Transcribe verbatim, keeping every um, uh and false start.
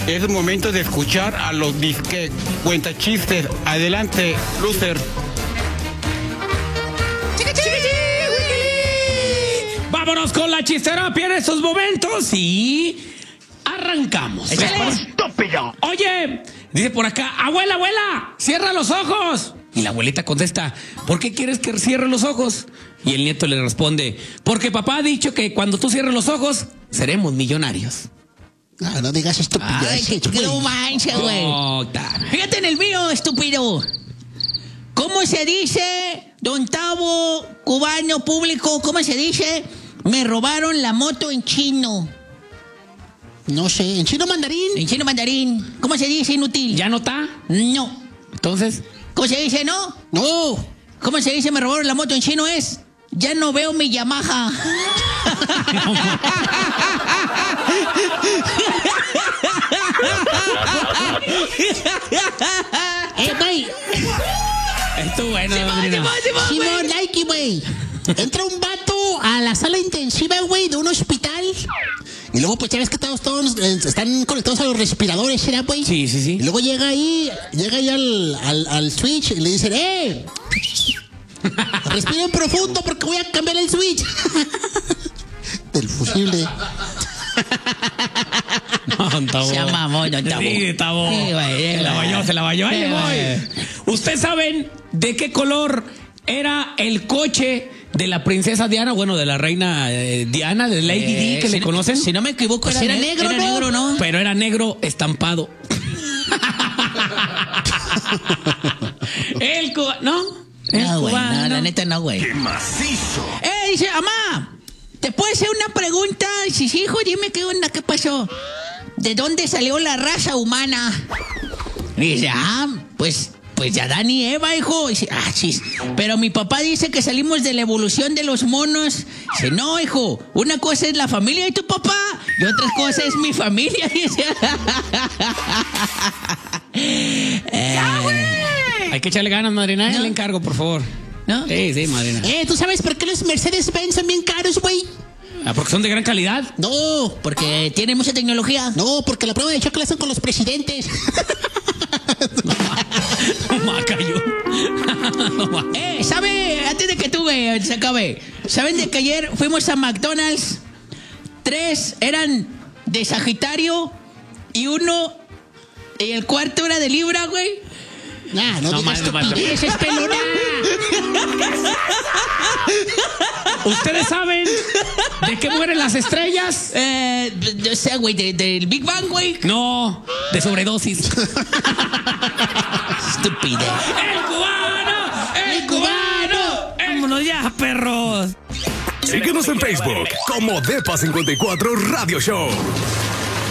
Es momento de escuchar a los disque cuentachistes. Adelante, Lucer. Vámonos con la chisterapia en estos momentos y arrancamos. ¡Estúpido! Oye, dice por acá, abuela, abuela, cierra los ojos. Y la abuelita contesta, ¿por qué quieres que cierre los ojos? Y el nieto le responde, porque papá ha dicho que cuando tú cierres los ojos, seremos millonarios. No, no digas estupidez. Ay, qué güey. no manches, güey. Oh, ta- Fíjate en el mío, estúpido. ¿Cómo se dice, don Tavo, cubano público? ¿Cómo se dice? Me robaron la moto en chino. No sé, ¿en chino mandarín? En chino mandarín. ¿Cómo se dice, inútil? ¿Ya no está? No. Entonces, ¿Cómo se dice, no? No. ¿Cómo se dice me robaron la moto en chino? Es, ya no veo mi Yamaha. Eh, güey. esto bueno, madrina. Simón, Nike, güey. Entra un vato a la sala intensiva, güey, de un hospital. Y luego, pues, ya ves que todos, todos eh, están conectados a los respiradores, ¿será, güey? Sí, sí, sí. Y luego llega ahí, llega ahí al, al, al switch y le dicen, ¡eh! Respiren profundo porque voy a cambiar el switch. Del fusible. No, Tavo. Se mamó, don Tavo. Sí, Tavo. Sí, güey, Se la bañó, se la bañó. Ahí Sí, le voy. ¿Ustedes saben de qué color era el coche de la princesa Diana? Bueno, de la reina eh, Diana, de Lady Eh, Di, que si le no- conocen. Si no me equivoco, Pues era, era ne- negro, era ¿no? negro, ¿no? Pero era negro estampado. El cubano. ¿No? El No, güey, cubano. no, la neta no, güey. ¡Qué macizo! Eh, dice, mamá, ¿te puedo hacer una pregunta? Y si sí, hijo, dime qué onda, qué pasó. ¿De dónde salió la raza humana? Y dice, ah, pues, pues de Adán y Eva, hijo. Y dice, ah, sí. Pero mi papá dice que salimos de la evolución de los monos. Dice, no, hijo, una cosa es la familia de tu papá y otra cosa es mi familia. Dice, eh, Hay que echarle ganas, madrina. No. Le encargo, por favor. ¿No? Sí, sí, madrina. Eh, ¿tú sabes por qué los Mercedes-Benz son bien caros, güey? Ah, porque son de gran calidad. No. Porque tiene mucha tecnología. No, porque la prueba de choque la hacen con los presidentes. Ma, cayó. No, ma. Eh, ¿sabe? Antes de que tú eh, se acabe. ¿Saben de que ayer fuimos a McDonald's? Tres eran de Sagitario y uno y el cuarto era de Libra, güey. Nah, no, No, digas mal, no, mal, no. estupideces, pelona. ¿Ustedes saben de qué mueren las estrellas? Eh, no sé, güey, de- del Big Bang, güey. No, de sobredosis. Estúpida. ¡El cubano! ¡El cubano! ¡Vámonos ya, perros! Síguenos en Facebook como Depa cincuenta y cuatro Radio Show.